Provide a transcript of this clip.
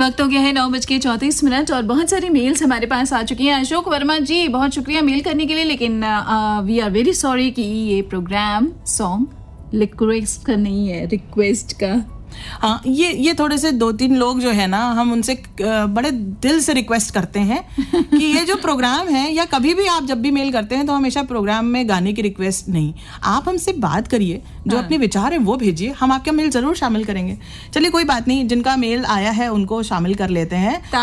वक्त हो गया है 9:34 और बहुत सारी मेल्स हमारे पास आ चुकी हैं। अशोक वर्मा जी, बहुत शुक्रिया मेल करने के लिए, लेकिन वी आर वेरी सॉरी कि ये प्रोग्राम सॉन्ग रिक्वेस्ट का नहीं है, रिक्वेस्ट का। हाँ, ये थोड़े से 2-3 लोग जो है ना, हम उनसे बड़े दिल से रिक्वेस्ट करते हैं कि ये जो प्रोग्राम है, या कभी भी आप जब भी मेल करते हैं तो हमेशा प्रोग्राम में गाने की रिक्वेस्ट नहीं, आप हमसे बात करिए, जो अपने विचार है वो भेजिए, हम आपका मेल जरूर शामिल करेंगे। चलिए कोई बात नहीं, जिनका मेल आया है उनको शामिल कर लेते हैं।